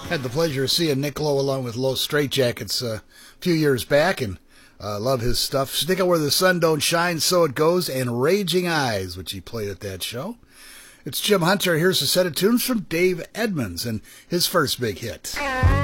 Had the pleasure of seeing Nick Lowe along with Low Straitjackets a few years back, and love his stuff. Stick Out Where the Sun Don't Shine, So It Goes, and Raging Eyes, which he played at that show. It's Jim Hunter. Here's a set of tunes from Dave Edmunds and his first big hit.